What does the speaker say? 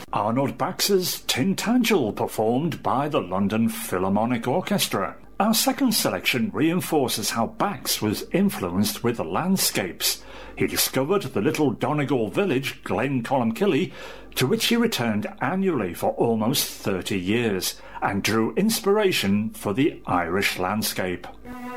Arnold Bax's Tintagel, performed by the London Philharmonic Orchestra. Our second selection reinforces how Bax was influenced with the landscapes. He discovered the little Donegal village, Glencolmcille, to which he returned annually for almost 30 years, and drew inspiration for the Irish landscape.